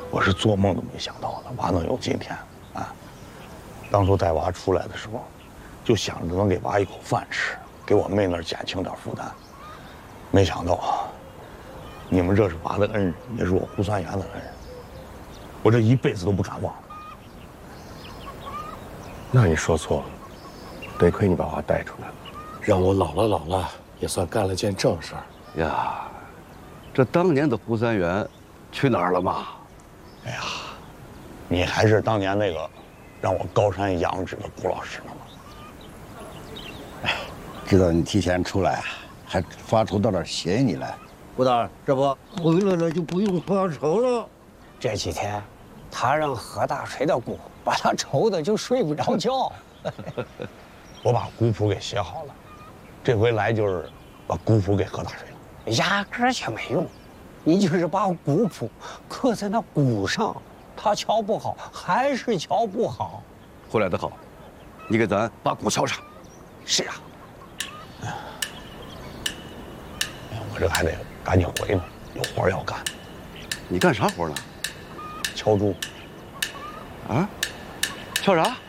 我是做梦都没想到的，娃能有今天啊！当初带娃出来的时候，就想着能给娃一口饭吃，给我妹那儿减轻点负担。没想到，你们这是娃的恩人，也是我胡三元的恩人，我这一辈子都不敢忘。 那你说错了，得亏你把娃带出来了，让我老了也算干了件正事儿呀。这当年的胡三元去哪儿了嘛？ 哎呀，你还是当年那个让我高山仰止的古老师呢吗？ 哎，知道你提前出来，还发愁到这儿寻你来。吴导，这不回来了就不用发愁了。 这几天，他让何大锤的鼓把他愁的就睡不着觉。 我把鼓谱给写好了，这回来就是把鼓谱给何大锤了。 压根儿就没用，你就是把鼓谱刻在那鼓上，他敲不好，还是敲不好。 回来的好，你给咱把鼓敲上。 是啊。 我这还得赶紧回呢，有活要干。 你干啥活呢？ 敲钟。 啊？敲啥？